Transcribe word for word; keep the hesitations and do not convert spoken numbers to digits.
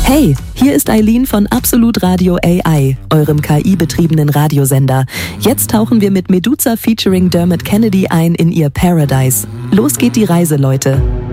Hey, hier ist Eileen von Absolut Radio A I, eurem K I-betriebenen Radiosender. Jetzt tauchen wir mit Meduza featuring Dermot Kennedy ein in ihr Paradise. Los geht die Reise, Leute.